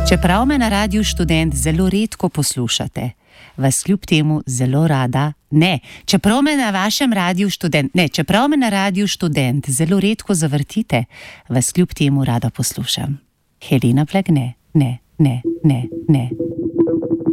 Čeprav me na Radiu Študent zelo redko poslušate, vas kljub temu zelo rada, čeprav me na Radiu Študent zelo redko zavrtite, vas kljub temu rada poslušam. Helena Blagne, ne.